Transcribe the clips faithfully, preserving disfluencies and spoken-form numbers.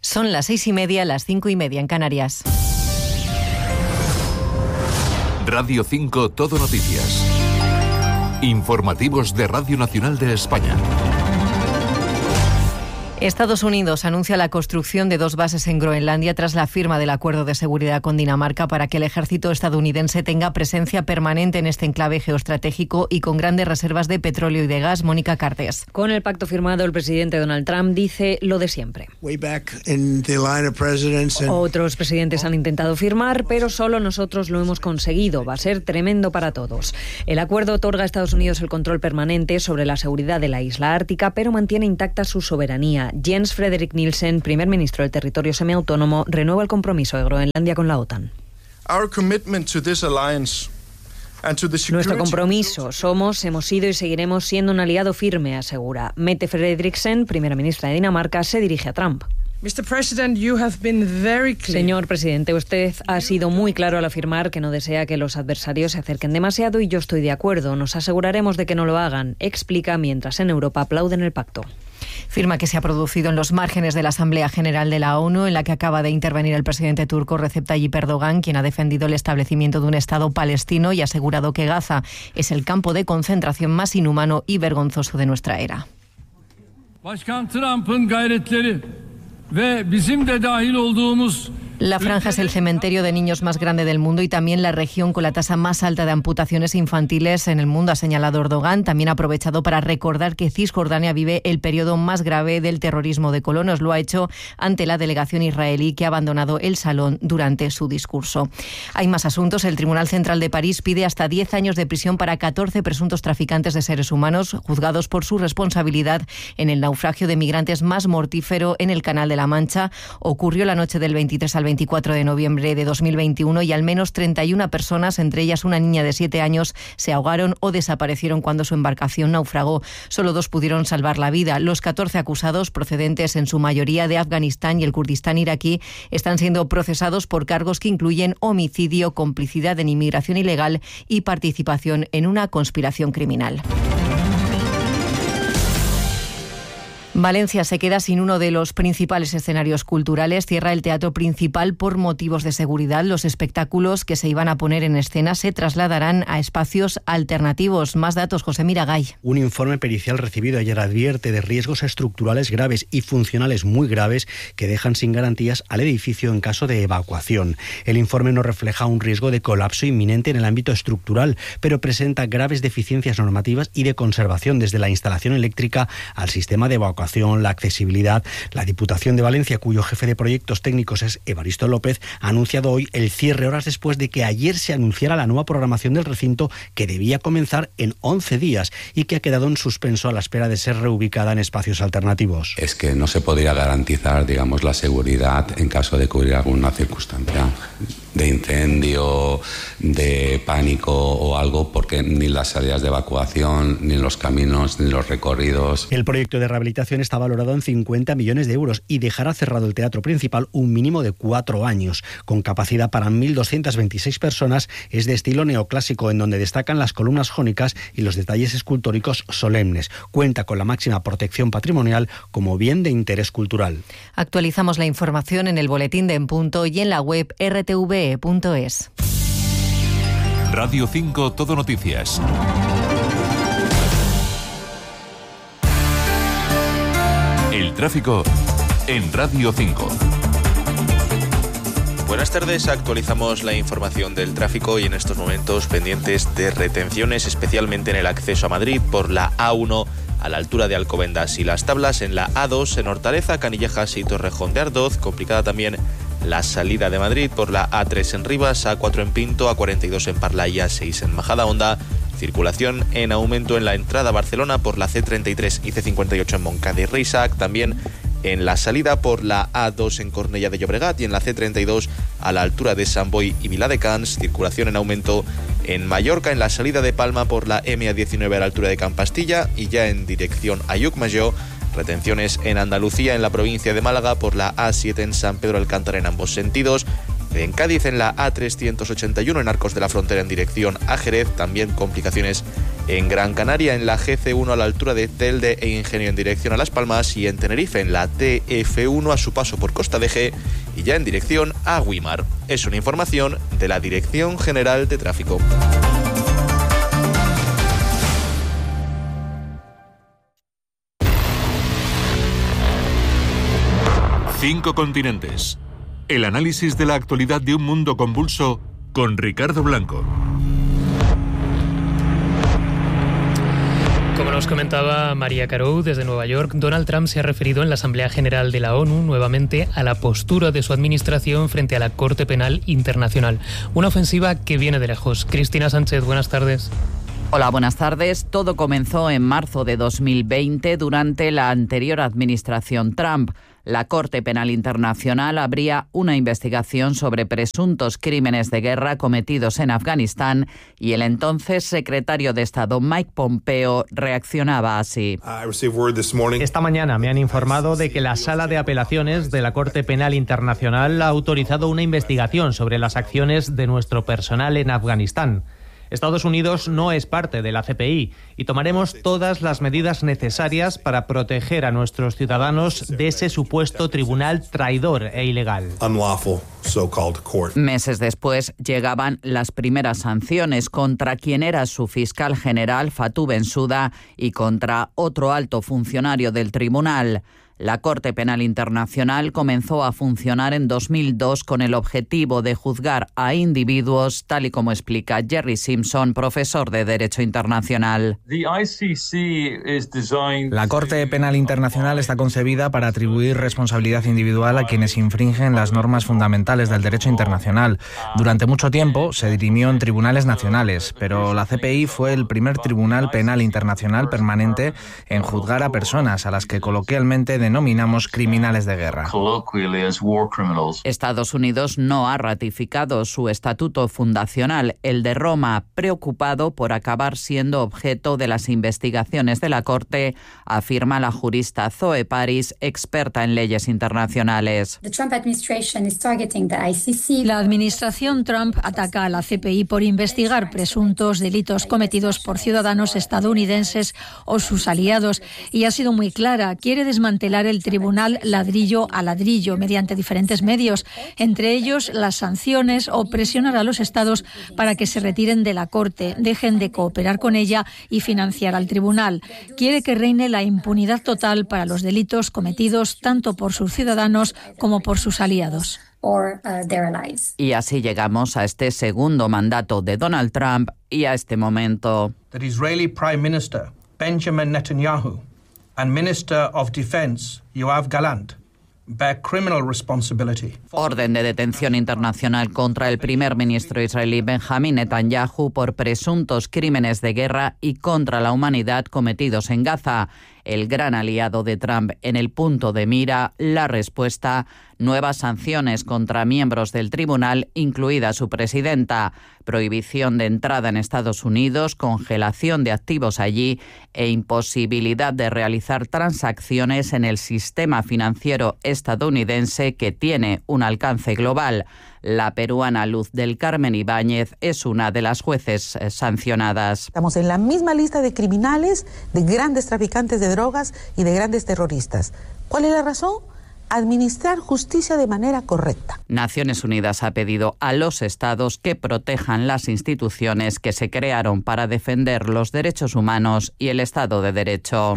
Son las seis y media, las cinco y media en Canarias. Radio cinco Todo Noticias. Informativos de Radio Nacional de España. Estados Unidos anuncia la construcción de dos bases en Groenlandia tras la firma del acuerdo de seguridad con Dinamarca para que el ejército estadounidense tenga presencia permanente en este enclave geoestratégico y con grandes reservas de petróleo y de gas. Mónica Cartes. Con el pacto firmado, el presidente Donald Trump dice lo de siempre. Otros presidentes han intentado firmar, pero solo nosotros lo hemos conseguido. Va a ser tremendo para todos. El acuerdo otorga a Estados Unidos el control permanente sobre la seguridad de la isla ártica, pero mantiene intacta su soberanía. Jens Frederik Nielsen, primer ministro del territorio semiautónomo, renueva el compromiso de Groenlandia con la OTAN. Nuestro compromiso, somos, hemos sido y seguiremos siendo un aliado firme, asegura. Mette Frederiksen, primera ministra de Dinamarca, se dirige a Trump. Señor presidente, usted ha sido muy claro al afirmar que no desea que los adversarios se acerquen demasiado y yo estoy de acuerdo. Nos aseguraremos de que no lo hagan, explica mientras en Europa aplauden el pacto. Firma que se ha producido en los márgenes de la Asamblea General de la ONU, en la que acaba de intervenir el presidente turco Recep Tayyip Erdogan, quien ha defendido el establecimiento de un Estado palestino y ha asegurado que Gaza es el campo de concentración más inhumano y vergonzoso de nuestra era. Başkan Trump'ın gayretleri ve bizim de dahil olduğumuz La franja es el cementerio de niños más grande del mundo y también la región con la tasa más alta de amputaciones infantiles en el mundo, ha señalado Erdogan. También ha aprovechado para recordar que Cisjordania vive el periodo más grave del terrorismo de colonos. Lo ha hecho ante la delegación israelí que ha abandonado el salón durante su discurso. Hay más asuntos. El Tribunal Central de París pide hasta diez años de prisión para catorce presuntos traficantes de seres humanos juzgados por su responsabilidad en el naufragio de migrantes más mortífero en el Canal de la Mancha. Ocurrió la noche del veintitrés al veinticuatro de noviembre de dos mil veintiuno y al menos treinta y una personas, entre ellas una niña de siete años, se ahogaron o desaparecieron cuando su embarcación naufragó. Solo dos pudieron salvar la vida. Los catorce acusados, procedentes en su mayoría de Afganistán y el Kurdistán iraquí, están siendo procesados por cargos que incluyen homicidio, complicidad en inmigración ilegal y participación en una conspiración criminal. Valencia se queda sin uno de los principales escenarios culturales. Cierra el Teatro Principal por motivos de seguridad. Los espectáculos que se iban a poner en escena se trasladarán a espacios alternativos. Más datos, José Miragay. Un informe pericial recibido ayer advierte de riesgos estructurales graves y funcionales muy graves que dejan sin garantías al edificio en caso de evacuación. El informe no refleja un riesgo de colapso inminente en el ámbito estructural, pero presenta graves deficiencias normativas y de conservación, desde la instalación eléctrica al sistema de evacuación, la accesibilidad. La Diputación de Valencia, cuyo jefe de proyectos técnicos es Evaristo López, ha anunciado hoy el cierre horas después de que ayer se anunciara la nueva programación del recinto, que debía comenzar en once días y que ha quedado en suspenso a la espera de ser reubicada en espacios alternativos. Es que no se podría garantizar, digamos, la seguridad en caso de que hubiera alguna circunstancia de incendio, de pánico o algo, porque ni las salidas de evacuación, ni los caminos, ni los recorridos. El proyecto de rehabilitación está valorado en cincuenta millones de euros y dejará cerrado el Teatro Principal un mínimo de cuatro años. Con capacidad para mil doscientas veintiséis personas, es de estilo neoclásico, en donde destacan las columnas jónicas y los detalles escultóricos solemnes. Cuenta con la máxima protección patrimonial como bien de interés cultural. Actualizamos la información en el boletín de En Punto y en la web r t v punto es. Radio cinco Todo Noticias. El tráfico en Radio cinco. Buenas tardes, actualizamos la información del tráfico y en estos momentos pendientes de retenciones, especialmente en el acceso a Madrid por la A uno a la altura de Alcobendas y Las Tablas, en la A dos en Hortaleza, Canillejas y Torrejón de Ardoz, complicada también la salida de Madrid por la A tres en Rivas, A cuatro en Pinto, A cuarenta y dos en Parla y A seis en Majadahonda. Circulación en aumento en la entrada a Barcelona por la C treinta y tres y C cincuenta y ocho en Montcada y Reixac, también en la salida por la A dos en Cornellà de Llobregat y en la C treinta y dos a la altura de Sant Boi y Viladecans. Circulación en aumento en Mallorca en la salida de Palma por la M A diecinueve a la altura de Campastilla y ya en dirección a Llucmajor. Retenciones en Andalucía, en la provincia de Málaga, por la A siete en San Pedro Alcántara en ambos sentidos. En Cádiz, en la A trescientos ochenta y uno en Arcos de la Frontera en dirección a Jerez. También complicaciones En Gran Canaria, en la G C uno a la altura de Telde e Ingenio en dirección a Las Palmas, y en Tenerife, en la T F uno a su paso por Costa de G y ya en dirección a Güímar. Es una información de la Dirección General de Tráfico. Cinco continentes. El análisis de la actualidad de un mundo convulso con Ricardo Blanco. Como nos comentaba María Carou desde Nueva York, Donald Trump se ha referido en la Asamblea General de la ONU nuevamente a la postura de su administración frente a la Corte Penal Internacional. Una ofensiva que viene de lejos. Cristina Sánchez, buenas tardes. Hola, buenas tardes. Todo comenzó en marzo de dos mil veinte durante la anterior administración Trump. La Corte Penal Internacional abría una investigación sobre presuntos crímenes de guerra cometidos en Afganistán y el entonces secretario de Estado Mike Pompeo reaccionaba así. Esta mañana me han informado de que la Sala de Apelaciones de la Corte Penal Internacional ha autorizado una investigación sobre las acciones de nuestro personal en Afganistán. Estados Unidos no es parte de la C P I y tomaremos todas las medidas necesarias para proteger a nuestros ciudadanos de ese supuesto tribunal traidor e ilegal. Meses después llegaban las primeras sanciones contra quien era su fiscal general, Fatou Bensouda, y contra otro alto funcionario del tribunal. La Corte Penal Internacional comenzó a funcionar en dos mil dos con el objetivo de juzgar a individuos, tal y como explica Jerry Simpson, profesor de Derecho Internacional. La Corte Penal Internacional está concebida para atribuir responsabilidad individual a quienes infringen las normas fundamentales del derecho internacional. Durante mucho tiempo se dirimió en tribunales nacionales, pero la C P I fue el primer tribunal penal internacional permanente en juzgar a personas a las que coloquialmente denominamos criminales de guerra. Estados Unidos no ha ratificado su estatuto fundacional, el de Roma, preocupado por acabar siendo objeto de las investigaciones de la Corte, afirma la jurista Zoe Paris, experta en leyes internacionales. La administración Trump ataca a la C P I por investigar presuntos delitos cometidos por ciudadanos estadounidenses o sus aliados, y ha sido muy clara. Quiere desmantelar el tribunal ladrillo a ladrillo mediante diferentes medios, entre ellos las sanciones o presionar a los estados para que se retiren de la Corte, dejen de cooperar con ella y financiar al tribunal. Quiere que reine la impunidad total para los delitos cometidos tanto por sus ciudadanos como por sus aliados. Y así llegamos a este segundo mandato de Donald Trump y a este momento. The Israeli Prime Minister Benjamin Netanyahu and Minister of Defense Yoav Gallant bear criminal responsibility. Orden de detención internacional contra el primer ministro israelí Benjamin Netanyahu por presuntos crímenes de guerra y contra la humanidad cometidos en Gaza. El gran aliado de Trump en el punto de mira, la respuesta, nuevas sanciones contra miembros del tribunal, incluida su presidenta, prohibición de entrada en Estados Unidos, congelación de activos allí e imposibilidad de realizar transacciones en el sistema financiero estadounidense que tiene un alcance global. La peruana Luz del Carmen Ibáñez es una de las jueces sancionadas. Estamos en la misma lista de criminales, de grandes traficantes de drogas y de grandes terroristas. ¿Cuál es la razón? Administrar justicia de manera correcta. Naciones Unidas ha pedido a los estados que protejan las instituciones que se crearon para defender los derechos humanos y el Estado de Derecho.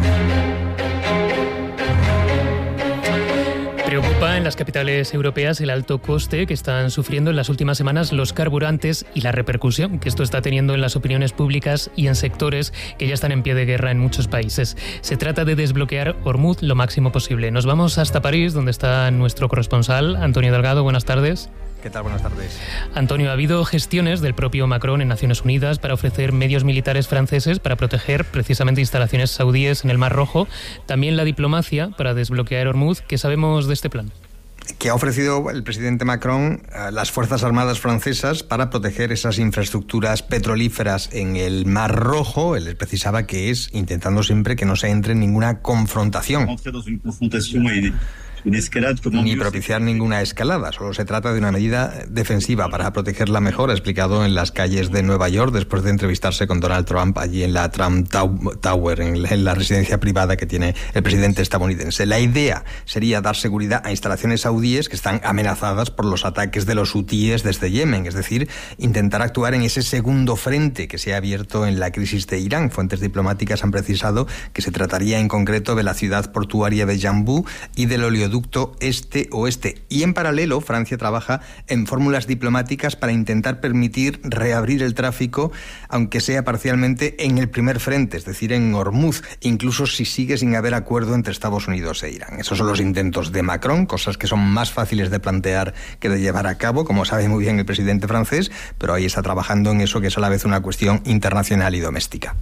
Preocupa en las capitales europeas el alto coste que están sufriendo en las últimas semanas los carburantes y la repercusión que esto está teniendo en las opiniones públicas y en sectores que ya están en pie de guerra en muchos países. Se trata de desbloquear Hormuz lo máximo posible. Nos vamos hasta París, donde está nuestro corresponsal, Antonio Delgado. Buenas tardes. ¿Qué tal? Buenas tardes. Antonio, ha habido gestiones del propio Macron en Naciones Unidas para ofrecer medios militares franceses para proteger precisamente instalaciones saudíes en el Mar Rojo. También la diplomacia para desbloquear Hormuz. ¿Qué sabemos de este plan? Que ha ofrecido el presidente Macron a las Fuerzas Armadas francesas para proteger esas infraestructuras petrolíferas en el Mar Rojo. Él les precisaba que es intentando siempre que no se entre en ninguna confrontación. ni propiciar ninguna escalada. Solo se trata de una medida defensiva para protegerla mejor, ha explicado en las calles de Nueva York después de entrevistarse con Donald Trump allí en la Trump Tower, en la residencia privada que tiene el presidente estadounidense. La idea sería dar seguridad a instalaciones saudíes que están amenazadas por los ataques de los hutíes desde Yemen, es decir, intentar actuar en ese segundo frente que se ha abierto en la crisis de Irán. Fuentes diplomáticas han precisado que se trataría en concreto de la ciudad portuaria de Yanbu y del oleoducto este-oeste. Y en paralelo, Francia trabaja en fórmulas diplomáticas para intentar permitir reabrir el tráfico, aunque sea parcialmente en el primer frente, es decir, en Hormuz, incluso si sigue sin haber acuerdo entre Estados Unidos e Irán. Esos son los intentos de Macron, cosas que son más fáciles de plantear que de llevar a cabo, como sabe muy bien el presidente francés, pero ahí está trabajando en eso que es a la vez una cuestión internacional y doméstica.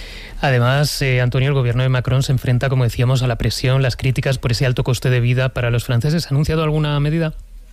Además, eh, Antonio, el gobierno de Macron se enfrenta, como decíamos, a la presión, las críticas por ese alto coste de vida para los franceses. ¿Ha anunciado alguna medida?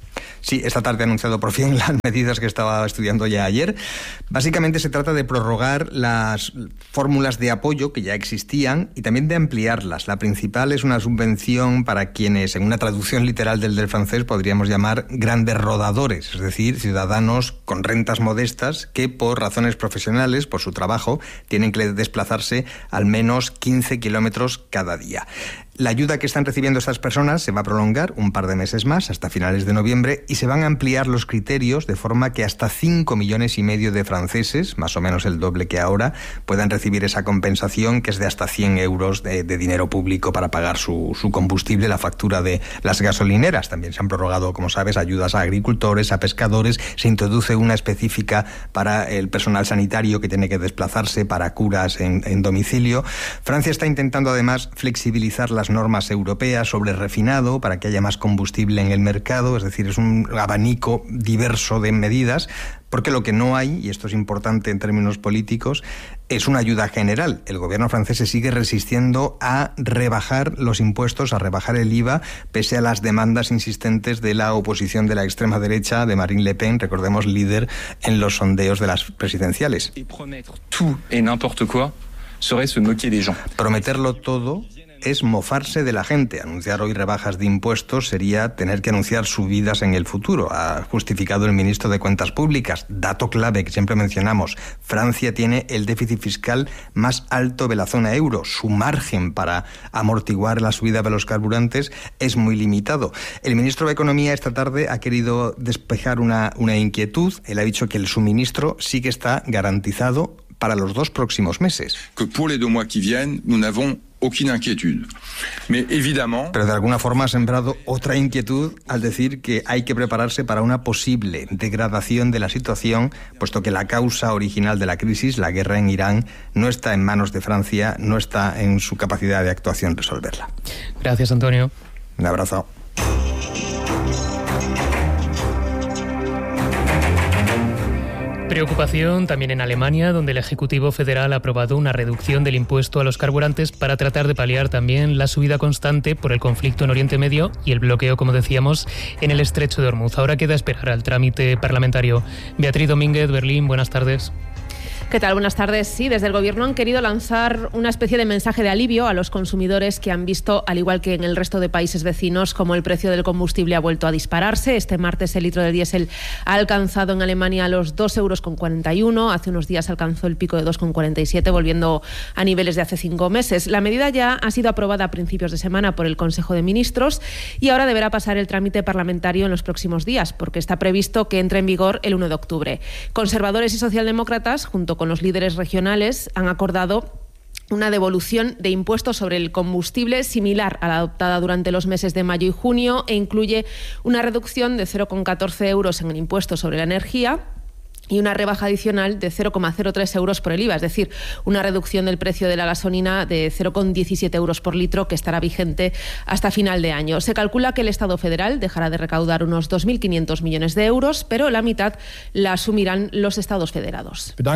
Sí, esta tarde ha anunciado por fin las medidas que estaba estudiando ya ayer. Básicamente se trata de prorrogar las fórmulas de apoyo que ya existían y también de ampliarlas. La principal es una subvención para quienes, en una traducción literal del del francés, podríamos llamar grandes rodadores, es decir, ciudadanos con rentas modestas que por razones profesionales, por su trabajo, tienen que desplazarse al menos quince kilómetros cada día. La ayuda que están recibiendo estas personas se va a prolongar un par de meses más, hasta finales de noviembre, y se van a ampliar los criterios de forma que hasta cinco millones y medio de franceses, más o menos el doble que ahora, puedan recibir esa compensación, que es de hasta cien euros de, de dinero público para pagar su, su combustible, la factura de las gasolineras. También se han prorrogado, como sabes, ayudas a agricultores, a pescadores. Se introduce una específica para el personal sanitario que tiene que desplazarse para curas en, en domicilio. Francia está intentando además flexibilizar las normas europeas sobre refinado para que haya más combustible en el mercado, es decir, es un abanico diverso de medidas, porque lo que no hay, y esto es importante en términos políticos, es una ayuda general. El gobierno francés se sigue resistiendo a rebajar los impuestos, a rebajar el I V A, pese a las demandas insistentes de la oposición de la extrema derecha, de Marine Le Pen, recordemos, líder en los sondeos de las presidenciales. Prometerlo todo es mofarse de la gente. Anunciar hoy rebajas de impuestos sería tener que anunciar subidas en el futuro, ha justificado el ministro de Cuentas Públicas. Dato clave que siempre mencionamos: Francia tiene el déficit fiscal más alto de la zona euro. Su margen para amortiguar la subida de los carburantes es muy limitado. El ministro de Economía esta tarde ha querido despejar una, una inquietud. Él ha dicho que el suministro sí que está garantizado para los dos próximos meses. Que pour les deux mois qui viennent, nous n'avons aucune inquiétude. Mais évidemment... Pero de alguna forma ha sembrado otra inquietud al decir que hay que prepararse para una posible degradación de la situación, puesto que la causa original de la crisis, la guerra en Irán, no está en manos de Francia, no está en su capacidad de actuación resolverla. Gracias, Antonio. Un abrazo. Preocupación también en Alemania, donde el Ejecutivo Federal ha aprobado una reducción del impuesto a los carburantes para tratar de paliar también la subida constante por el conflicto en Oriente Medio y el bloqueo, como decíamos, en el Estrecho de Hormuz. Ahora queda esperar al trámite parlamentario. Beatriz Domínguez, Berlín, buenas tardes. ¿Qué tal? Buenas tardes. Sí, desde el Gobierno han querido lanzar una especie de mensaje de alivio a los consumidores que han visto, al igual que en el resto de países vecinos, como el precio del combustible ha vuelto a dispararse. Este martes el litro de diésel ha alcanzado en Alemania los dos euros con cuarenta y uno. Hace unos días alcanzó el pico de dos con cuarenta y siete, volviendo a niveles de hace cinco meses. La medida ya ha sido aprobada a principios de semana por el Consejo de Ministros y ahora deberá pasar el trámite parlamentario en los próximos días, porque está previsto que entre en vigor el uno de octubre. Conservadores y socialdemócratas, junto con los líderes regionales, han acordado una devolución de impuestos sobre el combustible similar a la adoptada durante los meses de mayo y junio e incluye una reducción de cero coma catorce euros en el impuesto sobre la energía y una rebaja adicional de cero coma cero tres euros por el I V A, es decir, una reducción del precio de la gasolina de cero coma diecisiete euros por litro que estará vigente hasta final de año. Se calcula que el Estado federal dejará de recaudar unos dos mil quinientos millones de euros, pero la mitad la asumirán los Estados federados. El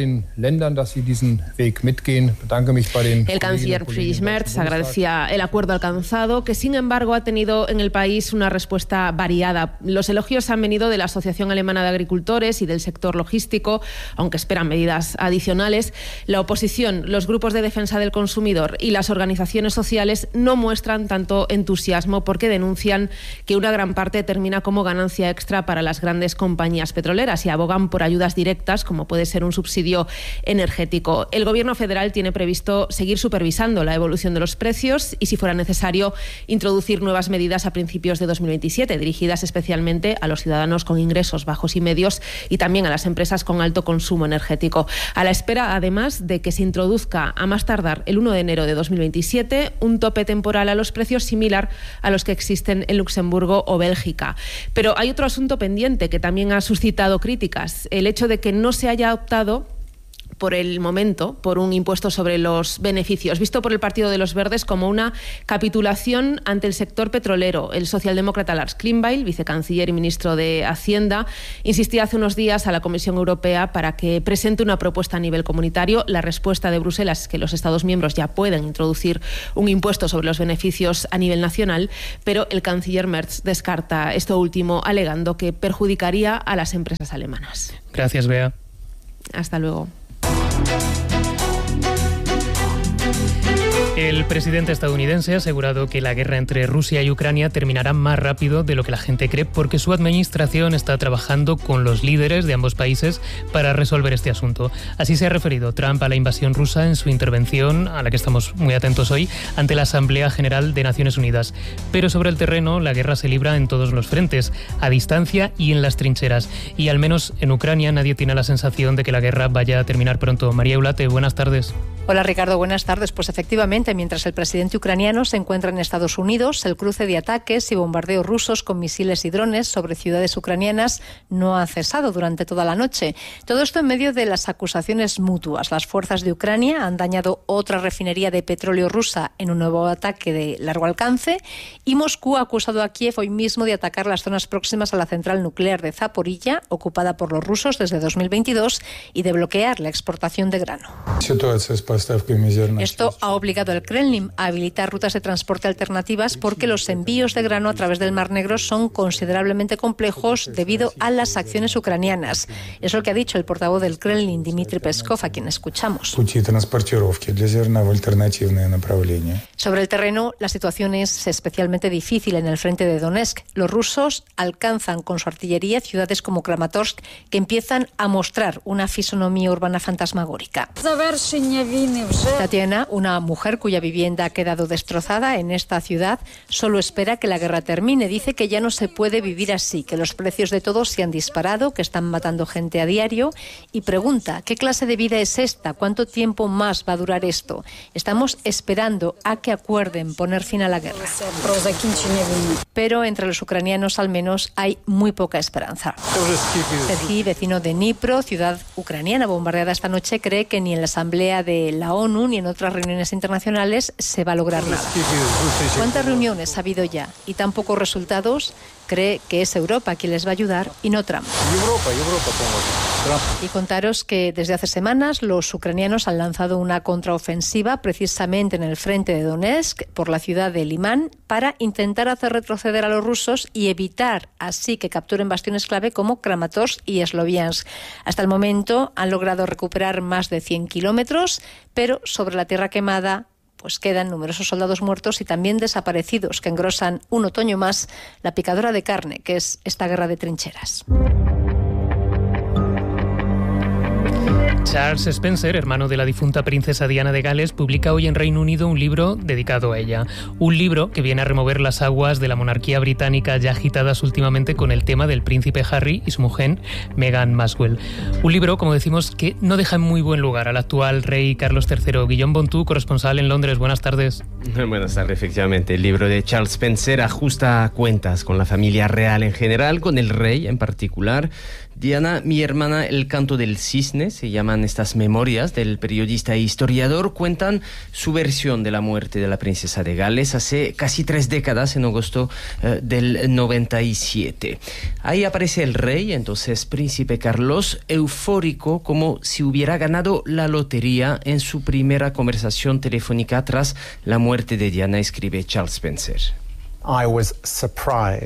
canciller Friedrich Merz agradecía el acuerdo alcanzado, que sin embargo ha tenido en el país una respuesta variada. Los elogios han venido de la Asociación Alemana de Agricultores y del sector sector logístico, aunque esperan medidas adicionales. La oposición, los grupos de defensa del consumidor y las organizaciones sociales no muestran tanto entusiasmo porque denuncian que una gran parte termina como ganancia extra para las grandes compañías petroleras y abogan por ayudas directas, como puede ser un subsidio energético. El Gobierno federal tiene previsto seguir supervisando la evolución de los precios y, si fuera necesario, introducir nuevas medidas a principios de dos mil veintisiete, dirigidas especialmente a los ciudadanos con ingresos bajos y medios y también a las empresas con alto consumo energético. A la espera, además, de que se introduzca a más tardar el uno de enero de dos mil veintisiete un tope temporal a los precios similar a los que existen en Luxemburgo o Bélgica. Pero hay otro asunto pendiente que también ha suscitado críticas: el hecho de que no se haya optado por el momento por un impuesto sobre los beneficios, visto por el Partido de los Verdes como una capitulación ante el sector petrolero. El socialdemócrata Lars Klingbeil, vicecanciller y ministro de Hacienda, insistía hace unos días a la Comisión Europea para que presente una propuesta a nivel comunitario. La respuesta de Bruselas es que los Estados miembros ya pueden introducir un impuesto sobre los beneficios a nivel nacional, pero el canciller Merz descarta esto último, alegando que perjudicaría a las empresas alemanas. Gracias, Bea. Hasta luego. El presidente estadounidense ha asegurado que la guerra entre Rusia y Ucrania terminará más rápido de lo que la gente cree, porque su administración está trabajando con los líderes de ambos países para resolver este asunto. Así se ha referido Trump a la invasión rusa en su intervención, a la que estamos muy atentos hoy, ante la Asamblea General de Naciones Unidas. Pero sobre el terreno, la guerra se libra en todos los frentes, a distancia y en las trincheras. Y al menos en Ucrania nadie tiene la sensación de que la guerra vaya a terminar pronto. María Eulate, buenas tardes. Hola Ricardo, buenas tardes. Pues efectivamente, mientras el presidente ucraniano se encuentra en Estados Unidos, el cruce de ataques y bombardeos rusos con misiles y drones sobre ciudades ucranianas no ha cesado durante toda la noche. Todo esto en medio de las acusaciones mutuas. Las fuerzas de Ucrania han dañado otra refinería de petróleo rusa en un nuevo ataque de largo alcance y Moscú ha acusado a Kiev hoy mismo de atacar las zonas próximas a la central nuclear de Zaporilla, ocupada por los rusos desde dos mil veintidós, y de bloquear la exportación de grano. Esto ha obligado al Kremlin a habilitar rutas de transporte alternativas porque los envíos de grano a través del Mar Negro son considerablemente complejos debido a las acciones ucranianas. Es lo que ha dicho el portavoz del Kremlin, Dmitry Peskov, a quien escuchamos. Sobre el terreno, la situación es especialmente difícil en el frente de Donetsk. Los rusos alcanzan con su artillería ciudades como Kramatorsk, que empiezan a mostrar una fisonomía urbana fantasmagórica. Tatiana, una mujer cuya vivienda ha quedado destrozada en esta ciudad, solo espera que la guerra termine. Dice que ya no se puede vivir así, que los precios de todo se han disparado, que están matando gente a diario, y pregunta: ¿qué clase de vida es esta? ¿Cuánto tiempo más va a durar esto? Estamos esperando a que acuerden poner fin a la guerra. Pero entre los ucranianos al menos hay muy poca esperanza. Sergi, vecino de Dnipro, ciudad ucraniana bombardeada esta noche, cree que ni en la Asamblea de la ONU ni en otras reuniones internacionales se va a lograr nada. ¿Cuántas reuniones ha habido ya y tan pocos resultados? Cree que es Europa quien les va a ayudar y no Trump. Europa, Europa, Trump. Y contaros que desde hace semanas los ucranianos han lanzado una contraofensiva precisamente en el frente de Donetsk por la ciudad de Limán para intentar hacer retroceder a los rusos y evitar así que capturen bastiones clave como Kramatorsk y Sloviansk. Hasta el momento han logrado recuperar más de cien kilómetros, pero sobre la tierra quemada pues quedan numerosos soldados muertos y también desaparecidos que engrosan un otoño más la picadora de carne que es esta guerra de trincheras. Charles Spencer, hermano de la difunta princesa Diana de Gales, publica hoy en Reino Unido un libro dedicado a ella. Un libro que viene a remover las aguas de la monarquía británica ya agitadas últimamente con el tema del príncipe Harry y su mujer Meghan Maxwell. Un libro, como decimos, que no deja en muy buen lugar al actual rey Carlos tercero. Guillaume Bontú, corresponsal en Londres. Buenas tardes. Buenas tardes, efectivamente. El libro de Charles Spencer ajusta cuentas con la familia real en general, con el rey en particular. Diana, mi hermana, El canto del cisne, se llaman estas memorias del periodista e historiador, cuentan su versión de la muerte de la princesa de Gales hace casi tres décadas, en agosto eh, del noventa y siete. Ahí aparece el rey, entonces príncipe Carlos, eufórico como si hubiera ganado la lotería en su primera conversación telefónica tras la muerte de Diana, escribe Charles Spencer. I was surprised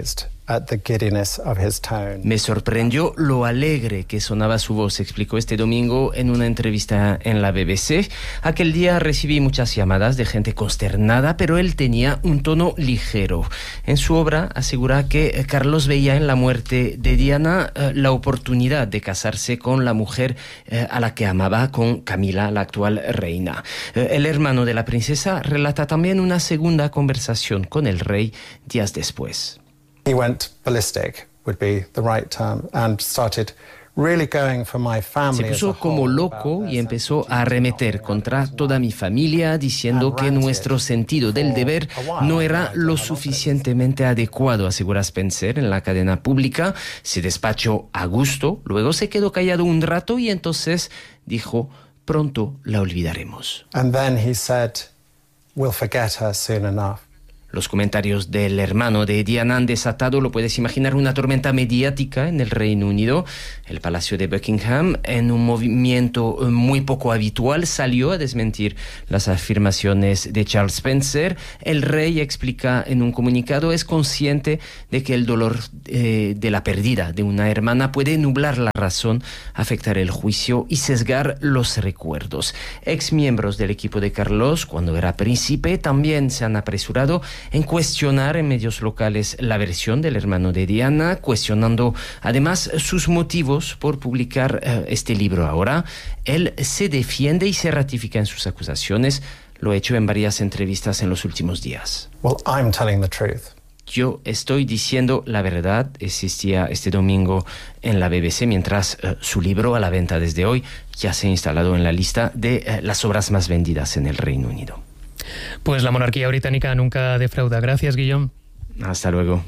Me sorprendió lo alegre que sonaba su voz, explicó este domingo en una entrevista en la B B C. Aquel día recibí muchas llamadas de gente consternada, pero él tenía un tono ligero. En su obra asegura que Carlos veía en la muerte de Diana eh, la oportunidad de casarse con la mujer eh, a la que amaba, con Camila, la actual reina. Eh, el hermano de la princesa relata también una segunda conversación con el rey días después. He went ballistic, would be the right term, and started really going for my family. Se puso como loco y empezó a arremeter contra toda mi familia, diciendo que nuestro sentido del deber no era lo suficientemente adecuado, asegura Spencer en la cadena pública. Se despachó a gusto, luego se quedó callado un rato y entonces dijo: pronto la olvidaremos. And then he said, we'll forget her soon enough. Los comentarios del hermano de Diana han desatado, lo puedes imaginar, una tormenta mediática en el Reino Unido. El Palacio de Buckingham, en un movimiento muy poco habitual, salió a desmentir las afirmaciones de Charles Spencer. El rey, explica en un comunicado, es consciente de que el dolor eh, de la pérdida de una hermana puede nublar la razón, afectar el juicio y sesgar los recuerdos. Ex miembros del equipo de Carlos, cuando era príncipe, también se han apresurado en cuestionar en medios locales la versión del hermano de Diana, cuestionando además sus motivos por publicar uh, este libro ahora. Él se defiende y se ratifica en sus acusaciones. Lo ha hecho en varias entrevistas en los últimos días. Well, I'm telling the truth. Yo estoy diciendo la verdad, existía este domingo en la B B C, mientras uh, su libro, a la venta desde hoy, ya se ha instalado en la lista de uh, las obras más vendidas en el Reino Unido. Pues la monarquía británica nunca defrauda. Gracias, Guillaume. Hasta luego.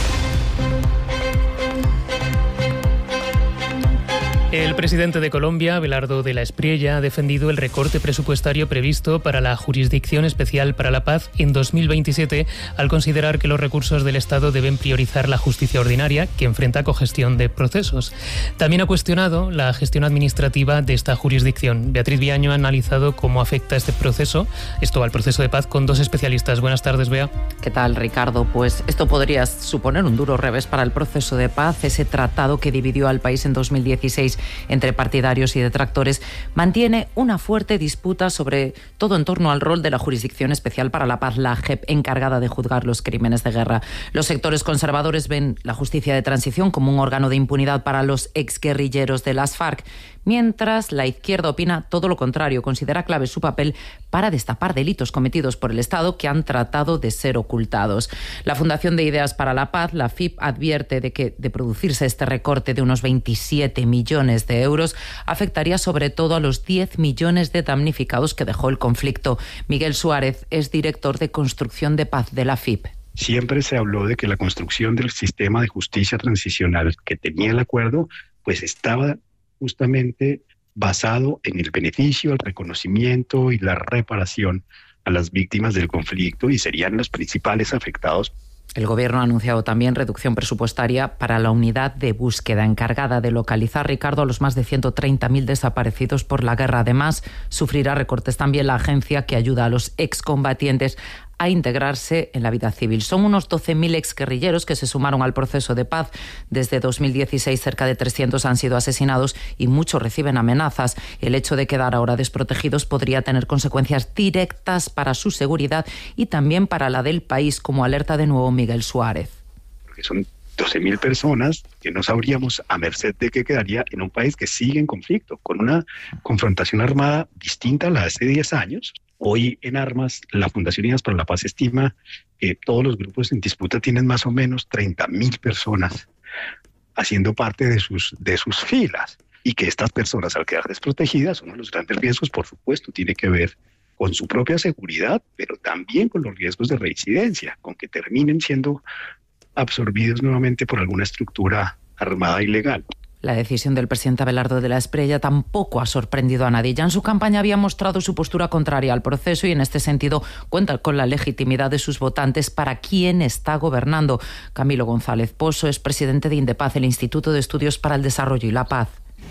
El presidente de Colombia, Abelardo de la Espriella, ha defendido el recorte presupuestario previsto para la Jurisdicción Especial para la Paz en dos mil veintisiete, al considerar que los recursos del Estado deben priorizar la justicia ordinaria, que enfrenta congestión de procesos. También ha cuestionado la gestión administrativa de esta jurisdicción. Beatriz Viaño ha analizado cómo afecta este proceso, esto al proceso de paz, con dos especialistas. Buenas tardes, Bea. ¿Qué tal, Ricardo? Pues esto podría suponer un duro revés para el proceso de paz. Ese tratado que dividió al país en dos mil dieciséis entre partidarios y detractores mantiene una fuerte disputa, sobre todo en torno al rol de la Jurisdicción Especial para la Paz, la J E P, encargada de juzgar los crímenes de guerra. Los sectores conservadores ven la justicia de transición como un órgano de impunidad para los exguerrilleros de las FARC, mientras la izquierda opina todo lo contrario, considera clave su papel para destapar delitos cometidos por el Estado que han tratado de ser ocultados. La Fundación de Ideas para la Paz, la F I P, advierte de que de producirse este recorte de unos veintisiete millones de euros, afectaría sobre todo a los diez millones de damnificados que dejó el conflicto. Miguel Suárez es director de Construcción de Paz de la F I P. Siempre se habló de que la construcción del sistema de justicia transicional que tenía el acuerdo, pues estaba justamente basado en el beneficio, el reconocimiento y la reparación a las víctimas del conflicto, y serían los principales afectados. El Gobierno ha anunciado también reducción presupuestaria para la unidad de búsqueda encargada de localizar, Ricardo, a los más de ciento treinta mil desaparecidos por la guerra. Además, sufrirá recortes también la agencia que ayuda a los excombatientes a integrarse en la vida civil. Son unos doce mil exguerrilleros que se sumaron al proceso de paz. Desde dos mil dieciséis, cerca de trescientos han sido asesinados y muchos reciben amenazas. El hecho de quedar ahora desprotegidos podría tener consecuencias directas para su seguridad y también para la del país, como alerta de nuevo Miguel Suárez. Porque son doce mil personas que no sabríamos a merced de qué quedaría en un país que sigue en conflicto, con una confrontación armada distinta a la de hace diez años. Hoy en armas, la Fundación Ideas para la Paz estima que todos los grupos en disputa tienen más o menos treinta mil personas haciendo parte de sus, de sus filas, y que estas personas, al quedar desprotegidas, uno de los grandes riesgos, por supuesto, tiene que ver con su propia seguridad, pero también con los riesgos de reincidencia, con que terminen siendo absorbidos nuevamente por alguna estructura armada ilegal. La decisión del presidente Abelardo de la Espriella tampoco ha sorprendido a nadie. Ya en su campaña había mostrado su postura contraria al proceso y en este sentido cuenta con la legitimidad de sus votantes para quién está gobernando. Camilo González Pozo es presidente de Indepaz, el Instituto de Estudios para el Desarrollo y la Paz.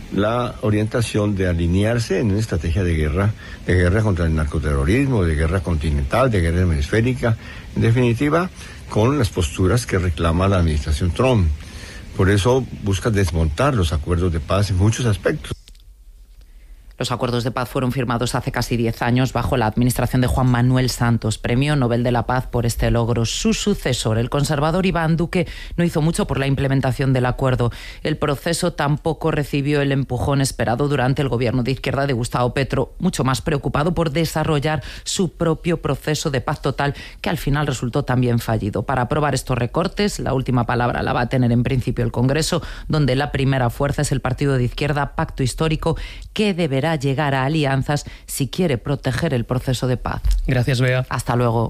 La orientación de alinearse en una estrategia de guerra, de guerra contra el narcoterrorismo, de guerra continental, de guerra hemisférica, en definitiva, con las posturas que reclama la administración Trump. Por eso busca desmontar los acuerdos de paz en muchos aspectos. Los acuerdos de paz fueron firmados hace casi diez años bajo la administración de Juan Manuel Santos, Premio Nobel de la Paz por este logro. Su sucesor, el conservador Iván Duque, no hizo mucho por la implementación del acuerdo. El proceso tampoco recibió el empujón esperado durante el gobierno de izquierda de Gustavo Petro, mucho más preocupado por desarrollar su propio proceso de paz total, que al final resultó también fallido. Para aprobar estos recortes, la última palabra la va a tener en principio el Congreso, donde la primera fuerza es el partido de izquierda Pacto Histórico, que deberá llegar a alianzas si quiere proteger el proceso de paz. Gracias, Bea. Hasta luego.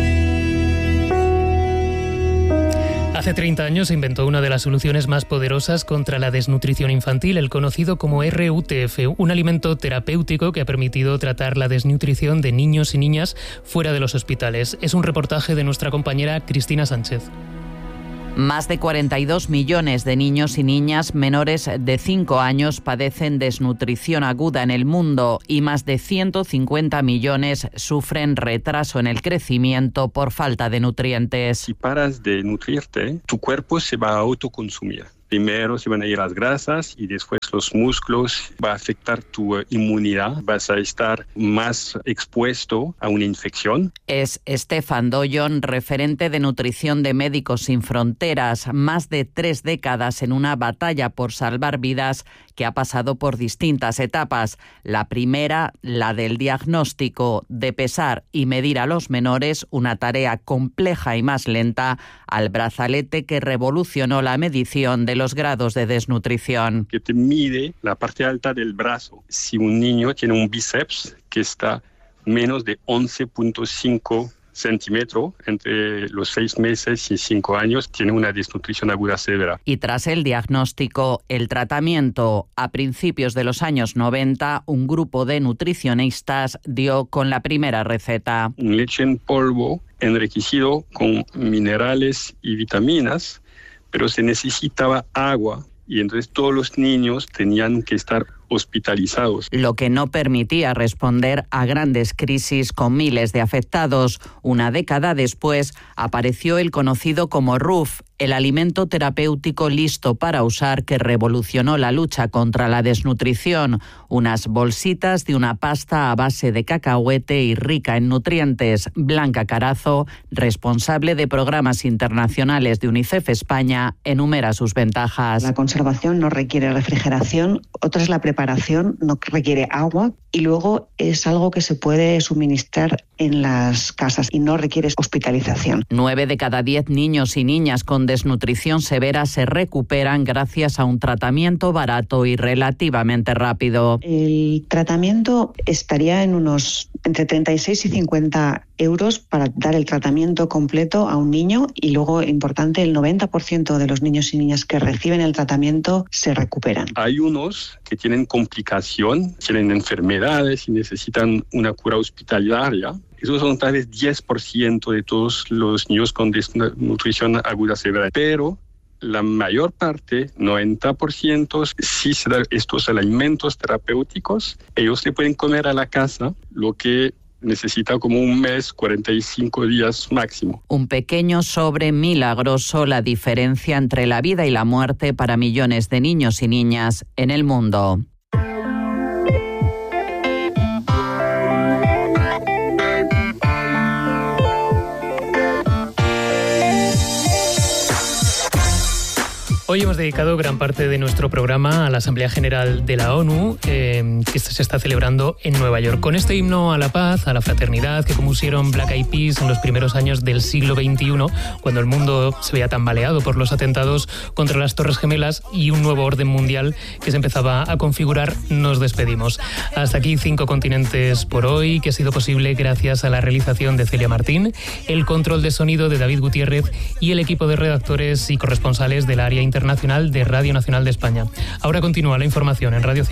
Hace treinta años se inventó una de las soluciones más poderosas contra la desnutrición infantil, el conocido como R U T F, un alimento terapéutico que ha permitido tratar la desnutrición de niños y niñas fuera de los hospitales. Es un reportaje de nuestra compañera Cristina Sánchez. Más de cuarenta y dos millones de niños y niñas menores de cinco años padecen desnutrición aguda en el mundo y más de ciento cincuenta millones sufren retraso en el crecimiento por falta de nutrientes. Si paras de nutrirte, tu cuerpo se va a autoconsumir. Primero se van a ir las grasas y después los músculos, va a afectar tu inmunidad, vas a estar más expuesto a una infección. Es Stefan Doyon, referente de nutrición de Médicos Sin Fronteras, más de tres décadas en una batalla por salvar vidas que ha pasado por distintas etapas. La primera, la del diagnóstico, de pesar y medir a los menores, una tarea compleja y más lenta, al brazalete que revolucionó la medición de los grados de desnutrición. Que te mide la parte alta del brazo. Si un niño tiene un bíceps que está menos de once punto cinco centímetros entre los seis meses y cinco años, tiene una desnutrición aguda severa. Y tras el diagnóstico, el tratamiento. A principios de los años noventa, un grupo de nutricionistas dio con la primera receta. Leche en polvo enriquecido con minerales y vitaminas, pero se necesitaba agua y entonces todos los niños tenían que estar hospitalizados. Lo que no permitía responder a grandes crisis con miles de afectados. Una década después apareció el conocido como R U F, el alimento terapéutico listo para usar que revolucionó la lucha contra la desnutrición. Unas bolsitas de una pasta a base de cacahuete y rica en nutrientes. Blanca Carazo, responsable de programas internacionales de UNICEF España, enumera sus ventajas. La conservación no requiere refrigeración, otra es la preparación, no requiere agua y luego es algo que se puede suministrar en las casas y no requiere hospitalización. Nueve de cada diez niños y niñas con desnutrición severa se recuperan gracias a un tratamiento barato y relativamente rápido. El tratamiento estaría en unos entre treinta y seis y cincuenta euros para dar el tratamiento completo a un niño y luego, importante, el noventa por ciento de los niños y niñas que reciben el tratamiento se recuperan. Hay unos que tienen complicación, tienen enfermedades y necesitan una cura hospitalaria. Esos son tal vez diez por ciento de todos los niños con desnutrición aguda severa, pero la mayor parte, noventa por ciento, si se dan estos alimentos terapéuticos, ellos le pueden comer a la casa lo que necesita como un mes, cuarenta y cinco días máximo. Un pequeño sobre milagroso, la diferencia entre la vida y la muerte para millones de niños y niñas en el mundo. Hoy hemos dedicado gran parte de nuestro programa a la Asamblea General de la ONU, eh, que se está celebrando en Nueva York. Con este himno a la paz, a la fraternidad, que compusieron Black Eyed Peas en los primeros años del siglo veintiuno, cuando el mundo se veía tambaleado por los atentados contra las Torres Gemelas y un nuevo orden mundial que se empezaba a configurar, nos despedimos. Hasta aquí Cinco Continentes por hoy, que ha sido posible gracias a la realización de Celia Martín, el control de sonido de David Gutiérrez y el equipo de redactores y corresponsales del área internacional de Radio Nacional de España. Ahora continúa la información en Radio